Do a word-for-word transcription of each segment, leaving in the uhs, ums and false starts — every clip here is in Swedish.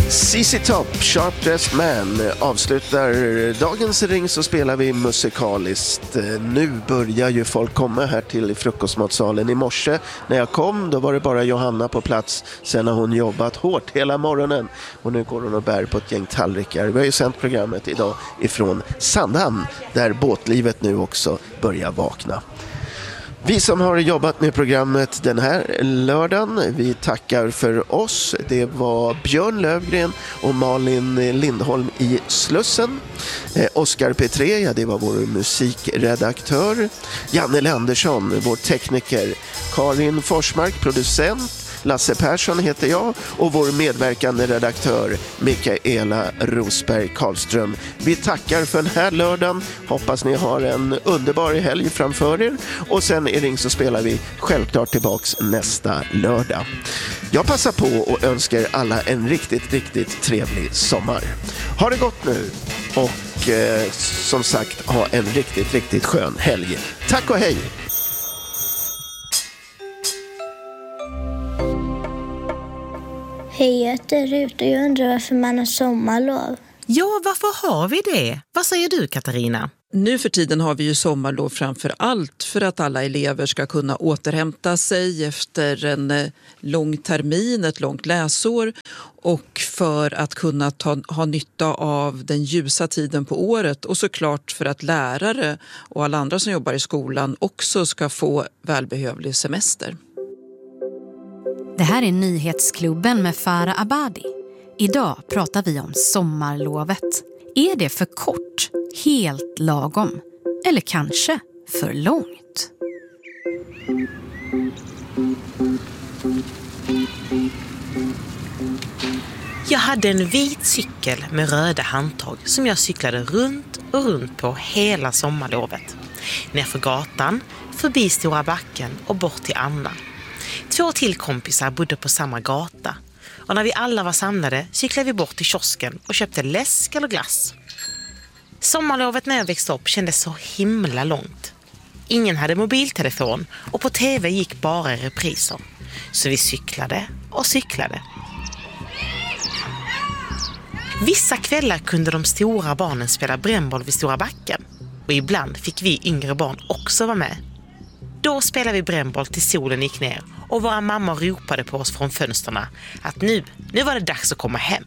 C C Top, Sharp Dressed Man, avslutar dagens Ring så spelar vi musikaliskt. Nu börjar ju folk komma här till frukostmatsalen. I morse när jag kom då var det bara Johanna på plats. Sen har hon jobbat hårt hela morgonen och nu går hon och bär på ett gäng tallrikar. Vi har ju sänt programmet idag ifrån Sandhamn där båtlivet nu också börjar vakna. Vi som har jobbat med programmet den här lördagen, vi tackar för oss. Det var Björn Lövgren och Malin Lindholm i Slussen. Eh, Oskar Petré, ja, det var vår musikredaktör. Janne Andersson, vår tekniker. Karin Forsmark, producent. Lasse Persson heter jag och vår medverkande redaktör Mikaela Rosberg Karlström. Vi tackar för den här lördagen. Hoppas ni har en underbar helg framför er. Och sen i Ring så spelar vi självklart tillbaks nästa lördag. Jag passar på och önskar alla en riktigt, riktigt trevlig sommar. Ha det gott nu och eh, som sagt ha en riktigt, riktigt skön helg. Tack och hej! Hej, jag heter Rut och jag undrar varför man har sommarlov. Ja, varför har vi det? Vad säger du, Katarina? Nu för tiden har vi ju sommarlov framför allt för att alla elever ska kunna återhämta sig efter en lång termin, ett långt läsår och för att kunna ta, ha nytta av den ljusa tiden på året och såklart för att lärare och alla andra som jobbar i skolan också ska få välbehövlig semester. Det här är Nyhetsklubben med Farah Abadi. Idag pratar vi om sommarlovet. Är det för kort, helt lagom eller kanske för långt? Jag hade en vit cykel med röda handtag som jag cyklade runt och runt på hela sommarlovet. Nerför gatan, förbi Stora backen och bort till Anna. Två till kompisar bodde på samma gata och när vi alla var samlade cyklade vi bort till kiosken och köpte läsk eller glass. Sommarlovet när jag växte upp kändes så himla långt. Ingen hade mobiltelefon och på tv gick bara repriser. Så vi cyklade och cyklade. Vissa kvällar kunde de stora barnen spela brännboll vid Stora backen och ibland fick vi yngre barn också vara med. Då spelade vi brännboll till solen gick ner och våra mammor ropade på oss från fönsterna att nu, nu var det dags att komma hem.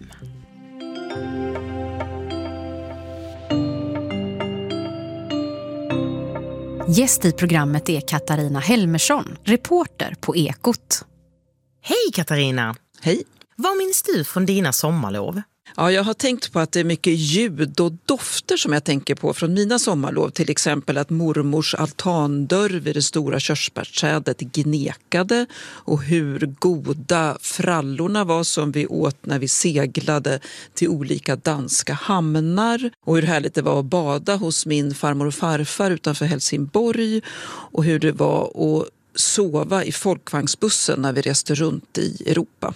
Gäst i programmet är Katarina Helmersson, reporter på Ekot. Hej Katarina! Hej! Vad minns du från dina sommarlov? Ja, jag har tänkt på att det är mycket ljud och dofter som jag tänker på från mina sommarlov. Till exempel att mormors altandörr vid det stora körsbärsträdet gnekade och hur goda frallorna var som vi åt när vi seglade till olika danska hamnar. Och hur härligt det var att bada hos min farmor och farfar utanför Helsingborg och hur det var att sova i folkvagnsbussen när vi reste runt i Europa.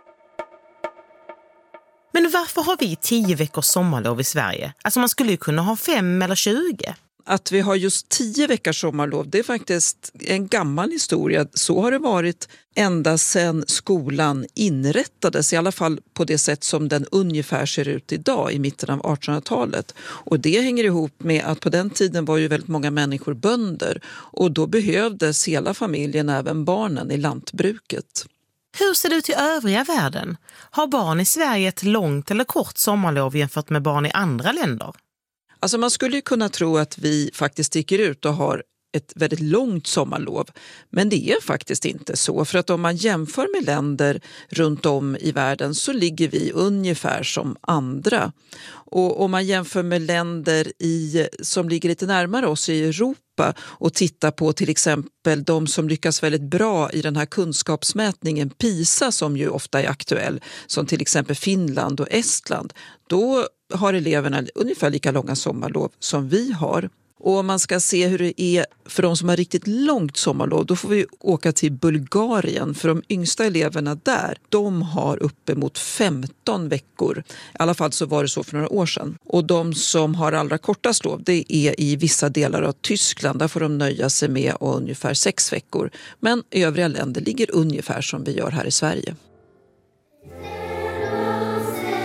Men varför har vi tio veckors sommarlov i Sverige? Alltså man skulle ju kunna ha fem eller tjugo. Att vi har just tio veckors sommarlov, det är faktiskt en gammal historia. Så har det varit ända sedan skolan inrättades, i alla fall på det sätt som den ungefär ser ut idag i mitten av artonhundratalet. Och det hänger ihop med att på den tiden var ju väldigt många människor bönder och då behövdes hela familjen, även barnen, i lantbruket. Hur ser det ut i övriga världen? Har barn i Sverige ett långt eller kort sommarlov jämfört med barn i andra länder? Alltså man skulle ju kunna tro att vi faktiskt sticker ut och har ett väldigt långt sommarlov. Men det är faktiskt inte så. För att om man jämför med länder runt om i världen så ligger vi ungefär som andra. Och om man jämför med länder i, som ligger lite närmare oss i Europa och tittar på till exempel de som lyckas väldigt bra i den här kunskapsmätningen PISA som ju ofta är aktuell, som till exempel Finland och Estland, då har eleverna ungefär lika långa sommarlov som vi har. Och om man ska se hur det är för de som har riktigt långt sommarlov, då får vi åka till Bulgarien. För de yngsta eleverna där, de har uppemot femton veckor. I alla fall så var det så för några år sedan. Och de som har allra kortast lov, det är i vissa delar av Tyskland. Där får de nöja sig med ungefär sex veckor. Men övriga länder ligger ungefär som vi gör här i Sverige.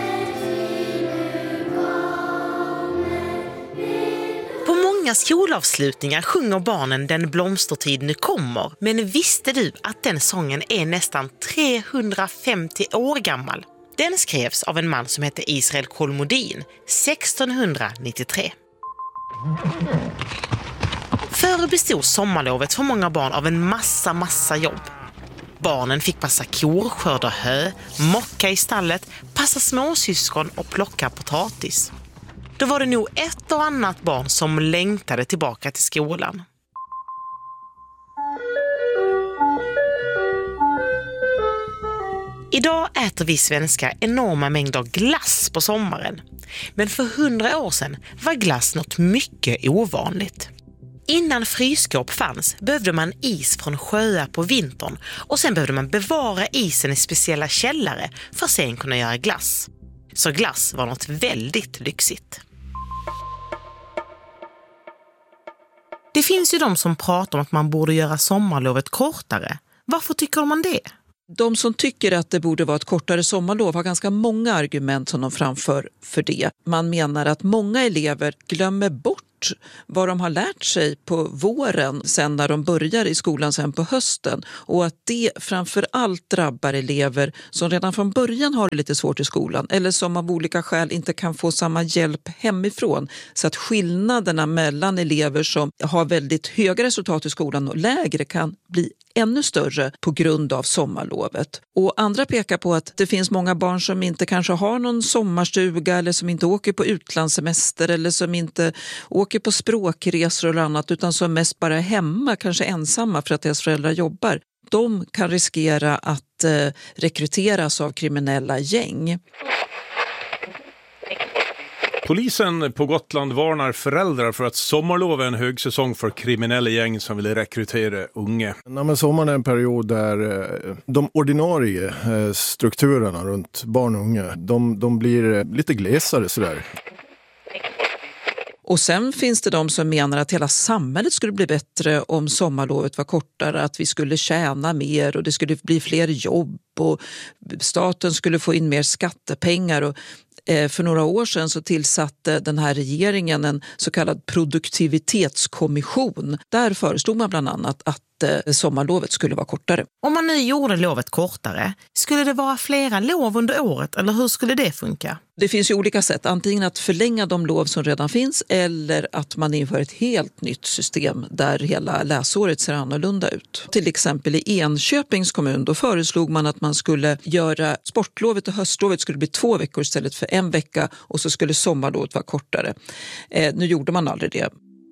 många skolavslutningar sjunger barnen Den blomstertid nu kommer. Men visste du att den sången är nästan trehundrafemtio år gammal? Den skrevs av en man som hette Israel Kolmodin sextonhundranittiotre. Förr bestod sommarlovet för många barn av en massa, massa jobb. Barnen fick passa kor, skörda hö, mocka i stallet, passa småsyskon och plocka potatis. Då var det nog ett och annat barn som längtade tillbaka till skolan. Idag äter vi svenskar enorma mängder glass på sommaren. Men för hundra år sedan var glass något mycket ovanligt. Innan frysskåp fanns behövde man is från sjöar på vintern och sen behövde man bevara isen i speciella källare för att sen kunna göra glass. Så glass var något väldigt lyxigt. Det finns ju de som pratar om att man borde göra sommarlovet kortare. Varför tycker man det? De som tycker att det borde vara ett kortare sommarlov har ganska många argument som de framför för det. Man menar att många elever glömmer bort vad de har lärt sig på våren sen när de börjar i skolan sen på hösten, och att det framför allt drabbar elever som redan från början har det lite svårt i skolan eller som av olika skäl inte kan få samma hjälp hemifrån, så att skillnaderna mellan elever som har väldigt höga resultat i skolan och lägre kan bli ännu större på grund av sommarlovet. Och andra pekar på att det finns många barn som inte kanske har någon sommarstuga eller som inte åker på utlandssemester eller som inte åker på språkresor eller annat, utan som mest bara är hemma, kanske ensamma för att deras föräldrar jobbar. De kan riskera att eh, rekryteras av kriminella gäng. Polisen på Gotland varnar föräldrar för att sommarlov är en högsäsong för kriminella gäng som vill rekrytera unga. Ja, men sommaren är en period där de ordinarie strukturerna runt barn och unga, de, de blir lite glesare sådär. Och sen finns det de som menar att hela samhället skulle bli bättre om sommarlovet var kortare, att vi skulle tjäna mer och det skulle bli fler jobb och staten skulle få in mer skattepengar. Och för några år sedan så tillsatte den här regeringen en så kallad produktivitetskommission. Där föreslog man bland annat att sommarlovet skulle vara kortare. Om man nu gjorde lovet kortare, skulle det vara flera lov under året eller hur skulle det funka? Det finns ju olika sätt, antingen att förlänga de lov som redan finns eller att man inför ett helt nytt system där hela läsåret ser annorlunda ut. Till exempel i Enköpings kommun, då föreslog man att man skulle göra sportlovet och höstlovet skulle bli två veckor istället för en vecka och så skulle sommarlovet vara kortare. Eh, nu gjorde man aldrig det.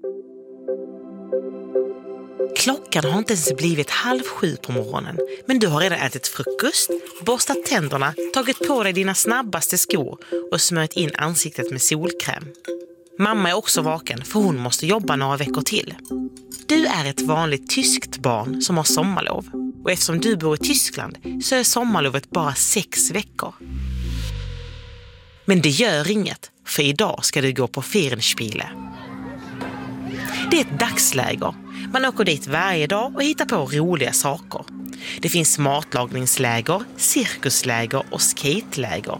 Klockan har inte ens blivit halv sju på morgonen, men du har redan ätit frukost, borstat tänderna, tagit på dig dina snabbaste skor och smörjt in ansiktet med solkräm. Mamma är också vaken för hon måste jobba några veckor till. Du är ett vanligt tyskt barn som har sommarlov, och eftersom du bor i Tyskland så är sommarlovet bara sex veckor. Men det gör inget, för idag ska du gå på Ferienspiele. Det är ett dagsläger. Man åker dit varje dag och hittar på roliga saker. Det finns matlagningsläger, cirkusläger och skateläger.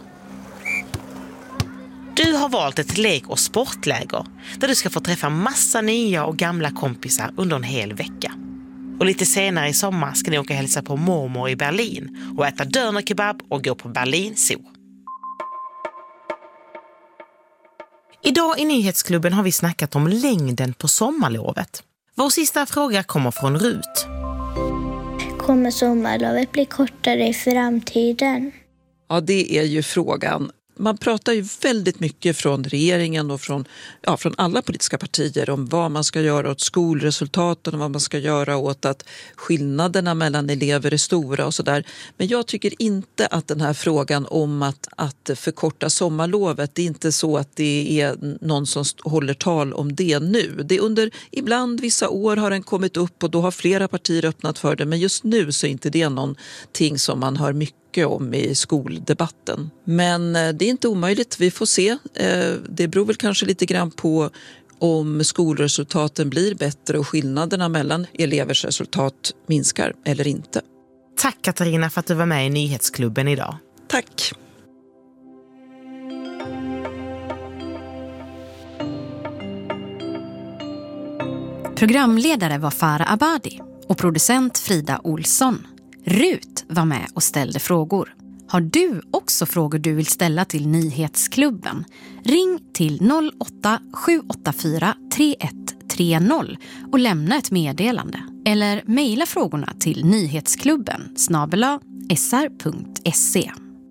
Du har valt ett lek- och sportläger där du ska få träffa massa nya och gamla kompisar under en hel vecka. Och lite senare i sommar ska ni åka och hälsa på mormor i Berlin och äta dönerkebab och gå på Berlin Zoo. Idag i Nyhetsklubben har vi snackat om längden på sommarlovet. Vår sista fråga kommer från Rut. Kommer sommarlovet bli kortare i framtiden? Ja, det är ju frågan. Man pratar ju väldigt mycket från regeringen och från, ja, från alla politiska partier om vad man ska göra åt skolresultaten och vad man ska göra åt att skillnaderna mellan elever är stora och sådär. Men jag tycker inte att den här frågan om att, att förkorta sommarlovet, det är inte så att det är någon som håller tal om det nu. Det är under, ibland vissa år har den kommit upp och då har flera partier öppnat för det, men just nu så är inte det någonting som man hör mycket om i skoldebatten. Men det är inte omöjligt, vi får se. Det beror väl kanske lite grann på om skolresultaten blir bättre och skillnaderna mellan elevers resultat minskar eller inte. Tack Katarina för att du var med i Nyhetsklubben idag. Tack! Programledare var Farah Abadi och producent Frida Olsson. Rut var med och ställde frågor. Har du också frågor du vill ställa till Nyhetsklubben? Ring till noll åtta sju åtta fyra tre ett tre noll och lämna ett meddelande. Eller mejla frågorna till nyhetsklubben snabel-a s r punkt se.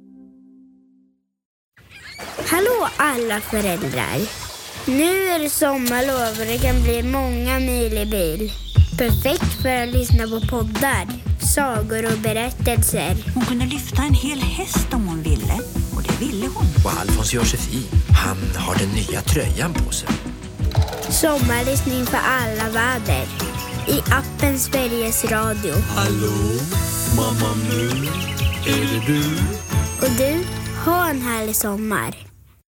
Hallå alla föräldrar! Nu är det sommarlov och det kan bli många mil i bil. Perfekt för att lyssna på poddar, sagor och berättelser. Hon kunde lyfta en hel häst om hon ville. Och det ville hon. Och Alfons Josefin, han har den nya tröjan på sig. Sommarlyssning för alla väder. I appen Sveriges Radio. Hallå, mamma nu, är det du? Och du, ha en härlig sommar.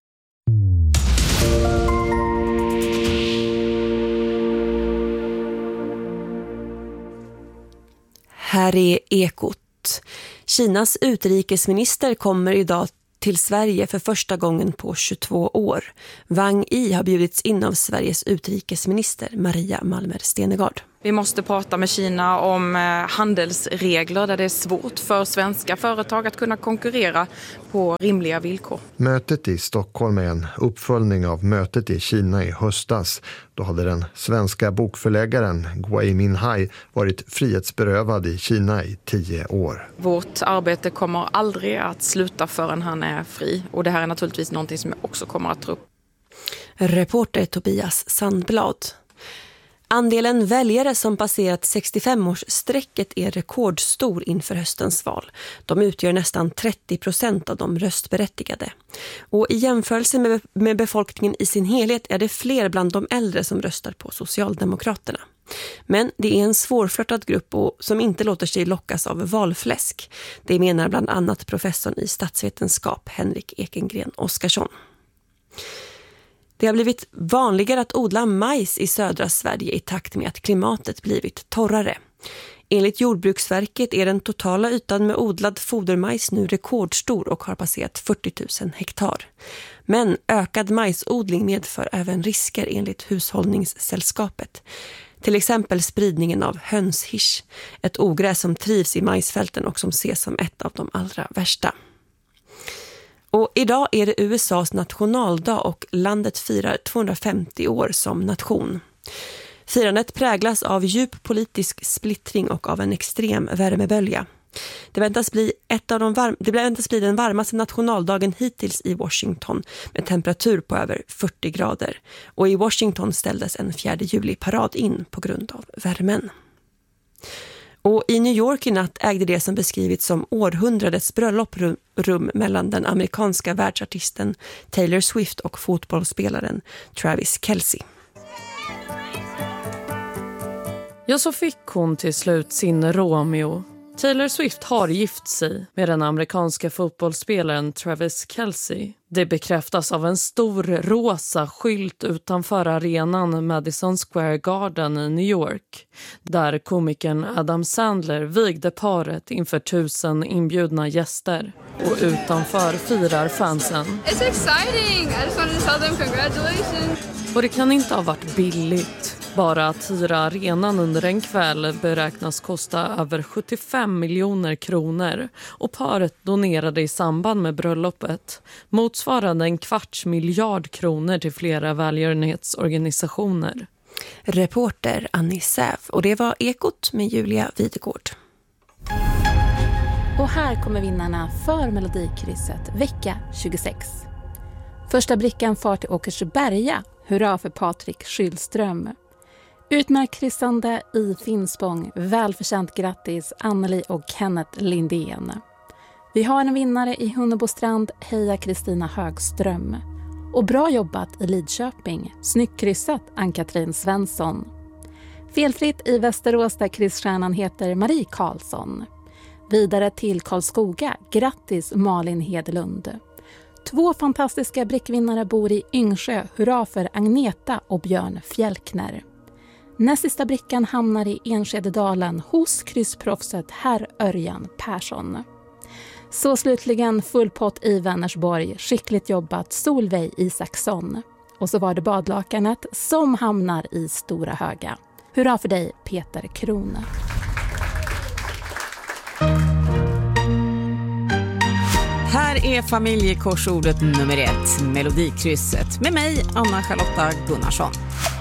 Här är Ekot. Kinas utrikesminister kommer idag till Sverige för första gången på tjugotvå år. Wang Yi har bjudits in av Sveriges utrikesminister Maria Malmer Stenegard. Vi måste prata med Kina om handelsregler där det är svårt för svenska företag att kunna konkurrera på rimliga villkor. Mötet i Stockholm är en uppföljning av mötet i Kina i höstas. Då hade den svenska bokförläggaren Gui Minhai varit frihetsberövad i Kina i tio år. Vårt arbete kommer aldrig att sluta förrän han är fri. Och det här är naturligtvis någonting som jag också kommer att ta upp. Reporter Tobias Sandblad. Andelen väljare som passerat sextiofem-årsstrecket är rekordstor inför höstens val. De utgör nästan trettio procent av de röstberättigade. Och i jämförelse med, med befolkningen i sin helhet är det fler bland de äldre som röstar på Socialdemokraterna. Men det är en svårflörtad grupp och, som inte låter sig lockas av valfläsk. Det menar bland annat professorn i statsvetenskap Henrik Ekengren Oskarsson. Det har blivit vanligare att odla majs i södra Sverige i takt med att klimatet blivit torrare. Enligt Jordbruksverket är den totala ytan med odlad fodermajs nu rekordstor och har passerat fyrtio tusen hektar. Men ökad majsodling medför även risker enligt Hushållningssällskapet. Till exempel spridningen av hönshisch, ett ogräs som trivs i majsfälten och som ses som ett av de allra värsta. Och idag är det U S A:s nationaldag och landet firar tvåhundrafemtio år som nation. Firandet präglas av djup politisk splittring och av en extrem värmebölja. Det väntas bli, ett av de varm- det väntas bli den varmaste nationaldagen hittills i Washington med temperatur på över fyrtio grader. Och i Washington ställdes en fjärde juli-parad in på grund av värmen. Och i New York i natt ägde det som beskrivits som århundradets bröllop rum mellan den amerikanska världsartisten Taylor Swift och fotbollsspelaren Travis Kelce. Ja, så fick hon till slut sin Romeo. Taylor Swift har gift sig med den amerikanska fotbollsspelaren Travis Kelce. Det bekräftas av en stor rosa skylt utanför arenan Madison Square Garden i New York, där komikern Adam Sandler vigde paret inför tusen inbjudna gäster. Och utanför firar fansen. It's exciting! I just wanted to tell them congratulations! Och det kan inte ha varit billigt. Bara att hyra arenan under en kväll beräknas kosta över sjuttiofem miljoner kronor och paret donerade i samband med bröllopet motsvarande en kvarts miljard kronor till flera välgörenhetsorganisationer. Reporter Annie Säv, och det var Ekot med Julia Videgård. Och här kommer vinnarna för Melodikrysset vecka tjugosex. Första brickan far till Åkersberga. Hurra för Patrik Skyllström. Utmärkt kryssande i Finspång. Välförtjänt grattis Anneli och Kenneth Lindén. Vi har en vinnare i Hunnebostrand. Heja Kristina Högström. Och bra jobbat i Lidköping. Snyggt kryssat Ann-Katrin Svensson. Felfritt i Västerås där kryssstjärnan heter Marie Karlsson. Vidare till Karlskoga. Grattis Malin Hedlund. Två fantastiska brickvinnare bor i Yngsjö. Hurra för Agneta och Björn Fjälkner. Näst sista brickan hamnar i Enskededalen hos kryssproffset herr Örjan Persson. Så slutligen full pott i Vänersborg. Skickligt jobbat Solveig Isaksson. Och så var det badlakanet som hamnar i Stora Höga. Hurra för dig, Peter Krone. Här är familjekorsordet nummer ett, Melodikrysset, med mig, Anna Charlotta Gunnarsson.